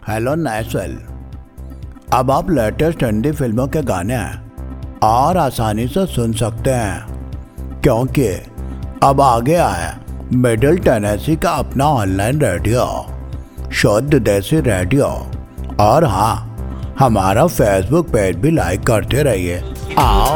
Hello नेस्वेल, अब आप latest Hindi फिल्मों के गाने और आसानी से सुन सकते हैं क्योंकि अब आ गया है मिडिल टेनेसी का अपना ऑनलाइन रेडियो, शुद्ध देसी रेडियो। और हाँ, हमारा फेसबुक पेज भी लाइक करते रहिए। आओ।